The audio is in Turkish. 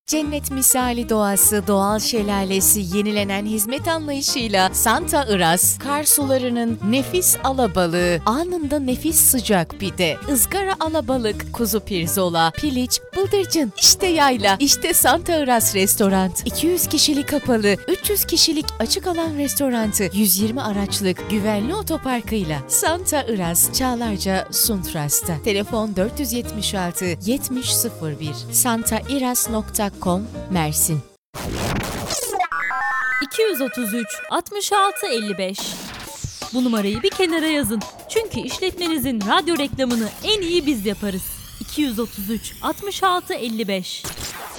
Cennet misali doğası, doğal şelalesi, yenilenen hizmet anlayışıyla Santa Iraz, kar sularının nefis alabalığı, anında nefis sıcak pide, ızgara alabalık, kuzu pirzola, piliç, bıldırcın, işte yayla, işte Santa Iraz Restoran. 200 kişilik kapalı, 300 kişilik açık alan restoranı, 120 araçlık güvenli otoparkıyla Santa Iraz, Çağlarca, Suntras'ta. Telefon 476 7001 santairaz.com Mersin. 233 66 55. Bu numarayı bir kenara yazın. Çünkü işletmenizin radyo reklamını en iyi biz yaparız. 233 66 55.